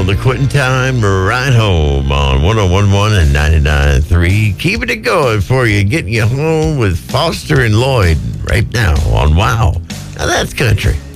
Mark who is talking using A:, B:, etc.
A: Now, the quitting time right home on 101.1 and 99.3. Keeping it going for you, getting you home with Foster and Lloyd right now on WOW. Now, that's country.